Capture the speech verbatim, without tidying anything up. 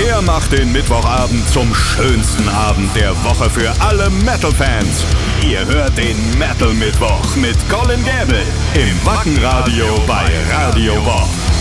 Er macht den Mittwochabend zum schönsten Abend der Woche für alle Metal-Fans. Ihr hört den Metal-Mittwoch mit Colin Gäbel im Wackenradio bei Radio Bob.